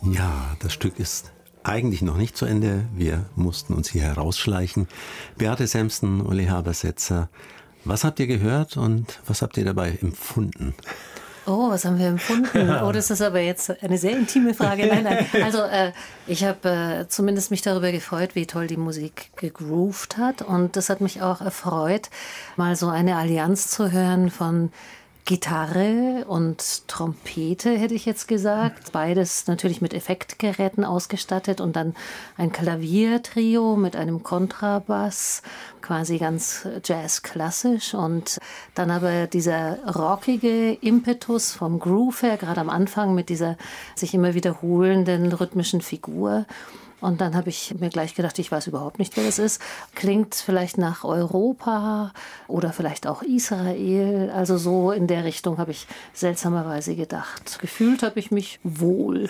Ja, das Stück ist eigentlich noch nicht zu Ende. Wir mussten uns hier herausschleichen. Beate Sämsten, Uli Habersetzer, was habt ihr gehört und was habt ihr dabei empfunden? Oh, was haben wir empfunden? Oh, das ist aber jetzt eine sehr intime Frage. Nein. Also ich habe zumindest mich darüber gefreut, wie toll die Musik gegroovt hat. Und das hat mich auch erfreut, mal so eine Allianz zu hören von Gitarre und Trompete, hätte ich jetzt gesagt. Beides natürlich mit Effektgeräten ausgestattet und dann ein Klaviertrio mit einem Kontrabass, quasi ganz jazzklassisch. Und dann aber dieser rockige Impetus vom Groove her, gerade am Anfang mit dieser sich immer wiederholenden rhythmischen Figur. Und dann habe ich mir gleich gedacht, ich weiß überhaupt nicht, wer das ist. Klingt vielleicht nach Europa oder vielleicht auch Israel. Also so in der Richtung habe ich seltsamerweise gedacht. Gefühlt habe ich mich wohl.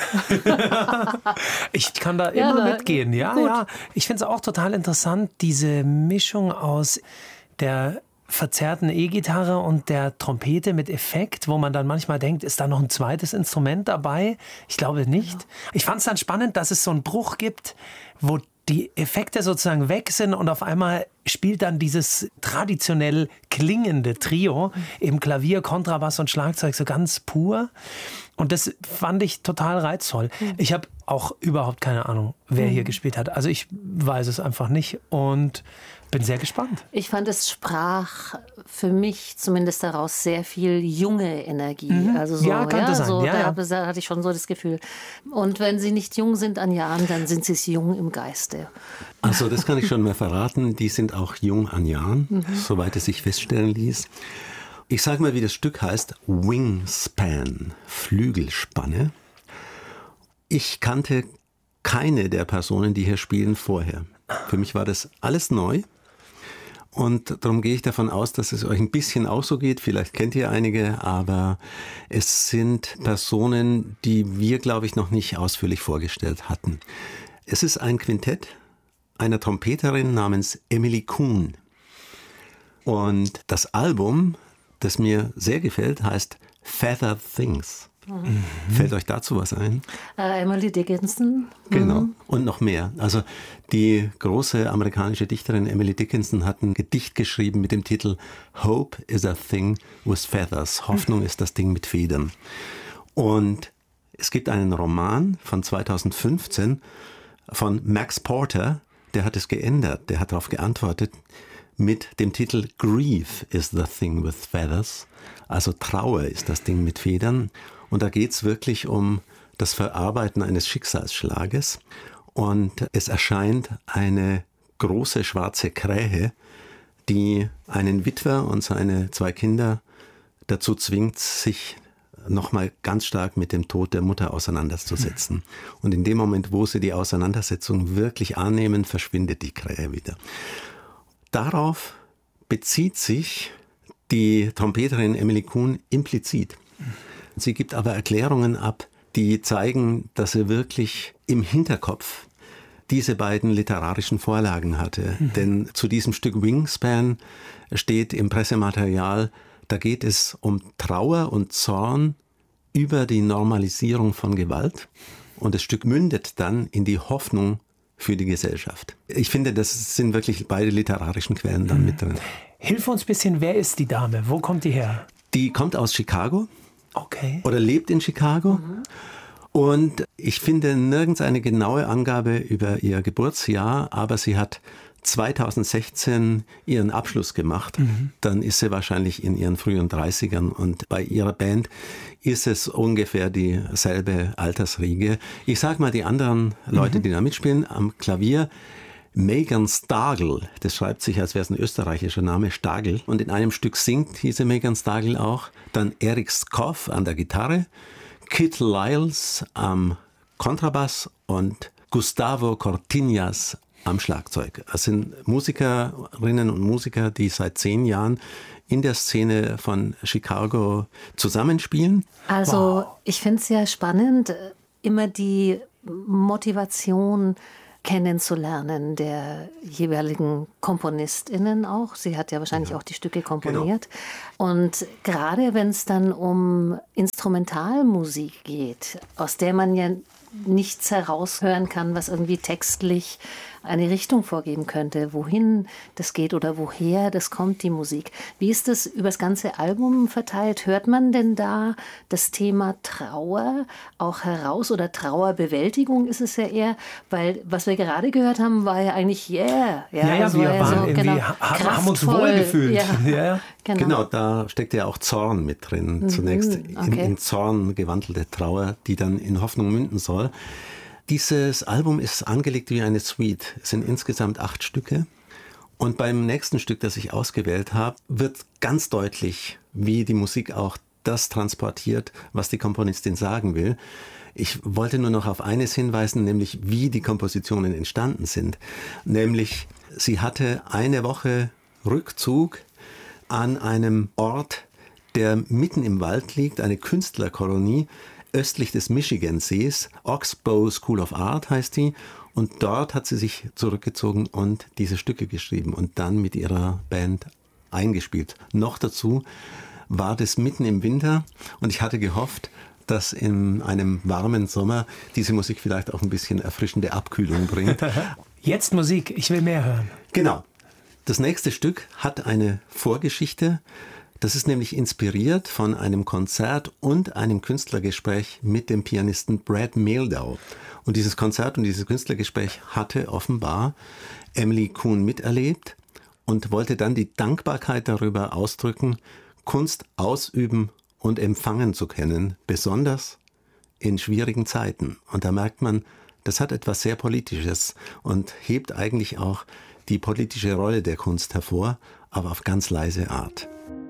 Ich kann da immer mitgehen. Ja. Ich finde es auch total interessant, diese Mischung aus der verzerrten E-Gitarre und der Trompete mit Effekt, wo man dann manchmal denkt, ist da noch ein zweites Instrument dabei? Ich glaube nicht. Ja. Ich fand es dann spannend, dass es so einen Bruch gibt, wo die Effekte sozusagen weg sind und auf einmal spielt dann dieses traditionell klingende Trio, eben Klavier, Kontrabass und Schlagzeug so ganz pur. Und das fand ich total reizvoll. Ich habe auch überhaupt keine Ahnung, wer hier gespielt hat. Also ich weiß es einfach nicht und bin sehr gespannt. Ich fand, es sprach für mich zumindest daraus sehr viel junge Energie. Also so, ja, könnte sein. So, ja. Da hatte ich schon so das Gefühl. Und wenn sie nicht jung sind an Jahren, dann sind sie es jung im Geiste. Also das kann ich schon mal verraten. Die sind auch jung an Jahren, soweit es sich feststellen ließ. Ich sage mal, wie das Stück heißt, Wingspan, Flügelspanne. Ich kannte keine der Personen, die hier spielen, vorher. Für mich war das alles neu. Und darum gehe ich davon aus, dass es euch ein bisschen auch so geht. Vielleicht kennt ihr einige, aber es sind Personen, die wir, glaube ich, noch nicht ausführlich vorgestellt hatten. Es ist ein Quintett einer Trompeterin namens Emily Kuhn. Und das Album, das mir sehr gefällt, heißt Feather Things. Fällt euch dazu was ein? Emily Dickinson. Genau. Und noch mehr. Also die große amerikanische Dichterin Emily Dickinson hat ein Gedicht geschrieben mit dem Titel Hope is a thing with feathers. Hoffnung ist das Ding mit Federn. Und es gibt einen Roman von 2015 von Max Porter, der hat es geändert, der hat darauf geantwortet mit dem Titel Grief is the thing with feathers. Also Trauer ist das Ding mit Federn. Und da geht es wirklich um das Verarbeiten eines Schicksalsschlages. Und es erscheint eine große schwarze Krähe, die einen Witwer und seine 2 Kinder dazu zwingt, sich nochmal ganz stark mit dem Tod der Mutter auseinanderzusetzen. Und in dem Moment, wo sie die Auseinandersetzung wirklich annehmen, verschwindet die Krähe wieder. Darauf bezieht sich die Trompeterin Emily Kuhn implizit. Sie gibt aber Erklärungen ab, die zeigen, dass sie wirklich im Hinterkopf diese beiden literarischen Vorlagen hatte. Denn zu diesem Stück Wingspan steht im Pressematerial, da geht es um Trauer und Zorn über die Normalisierung von Gewalt. Und das Stück mündet dann in die Hoffnung für die Gesellschaft. Ich finde, das sind wirklich beide literarischen Quellen dann mit drin. Hilf uns ein bisschen, wer ist die Dame? Wo kommt die her? Die kommt aus Chicago. Okay. Oder lebt in Chicago. Und ich finde nirgends eine genaue Angabe über ihr Geburtsjahr, aber sie hat 2016 ihren Abschluss gemacht. Dann ist sie wahrscheinlich in ihren frühen 30ern und bei ihrer Band ist es ungefähr dieselbe Altersriege. Ich sag mal die anderen Leute, die da mitspielen, am Klavier Megan Stagel, das schreibt sich, als wäre es ein österreichischer Name, Stagel. Und in einem Stück singt diese Megan Stagel auch. Dann Eric Skoff an der Gitarre, Kit Lyles am Kontrabass und Gustavo Cortinas am Schlagzeug. Das sind Musikerinnen und Musiker, die seit 10 Jahren in der Szene von Chicago zusammenspielen. Also ich finde es ja spannend, immer die Motivation kennenzulernen der jeweiligen KomponistInnen auch. Sie hat ja wahrscheinlich auch die Stücke komponiert. Genau. Und gerade wenn es dann um Instrumentalmusik geht, aus der man ja nichts heraushören kann, was irgendwie textlich eine Richtung vorgeben könnte, wohin das geht oder woher das kommt, die Musik. Wie ist das über das ganze Album verteilt? Hört man denn da das Thema Trauer auch heraus oder Trauerbewältigung ist es ja eher, weil was wir gerade gehört haben, war ja eigentlich wir waren irgendwie, haben uns wohlgefühlt. Ja, genau, da steckt ja auch Zorn mit drin. Zunächst in Zorn gewandelte Trauer, die dann in Hoffnung münden soll. Dieses Album ist angelegt wie eine Suite. Es sind insgesamt 8 Stücke. Und beim nächsten Stück, das ich ausgewählt habe, wird ganz deutlich, wie die Musik auch das transportiert, was die Komponistin sagen will. Ich wollte nur noch auf eines hinweisen, nämlich wie die Kompositionen entstanden sind. Nämlich, sie hatte eine Woche Rückzug an einem Ort, der mitten im Wald liegt, eine Künstlerkolonie, östlich des Michigansees. Oxbow School of Art heißt die. Und dort hat sie sich zurückgezogen und diese Stücke geschrieben und dann mit ihrer Band eingespielt. Noch dazu war das mitten im Winter und ich hatte gehofft, dass in einem warmen Sommer diese Musik vielleicht auch ein bisschen erfrischende Abkühlung bringt. Jetzt Musik, ich will mehr hören. Genau. Das nächste Stück hat eine Vorgeschichte. Das ist nämlich inspiriert von einem Konzert und einem Künstlergespräch mit dem Pianisten Brad Mehldau. Und dieses Konzert und dieses Künstlergespräch hatte offenbar Emily Kuhn miterlebt und wollte dann die Dankbarkeit darüber ausdrücken, Kunst ausüben und empfangen zu können, besonders in schwierigen Zeiten. Und da merkt man, das hat etwas sehr Politisches und hebt eigentlich auch die politische Rolle der Kunst hervor, aber auf ganz leise Art.